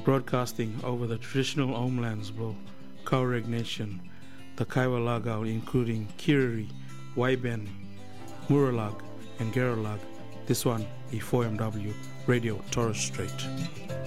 broadcasting over the traditional homelands of Kaureg Nation, the Kaiwa Lagao, including Kiriri, Waiben, Muralag, and Geralag. This one, E4MW Radio Torres Strait.